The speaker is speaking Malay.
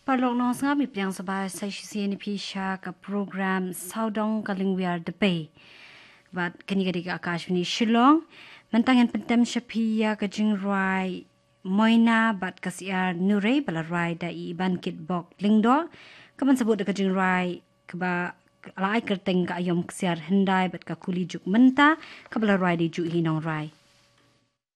Parlok nong nga mi piang sabay sa sini pisha ka program Saudong Kalingwiar de Bay. Bat kani kadi ka akashwini Shillong mentangin pentem shapia ka jingrai moina bat kasiar nurai balarai da iban kitbok lingdo kaman sebut da ka jingrai kaba alai kerteng ka ayom kesiar hendai bat ka kuli juk menta ka balarai di juk hinong rai.